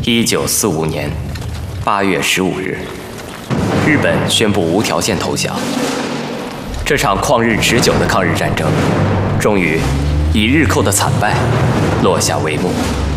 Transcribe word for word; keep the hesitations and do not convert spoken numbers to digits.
一九四五年八月十五日，日本宣布无条件投降。这场旷日持久的抗日战争，终于以日寇的惨败落下帷幕。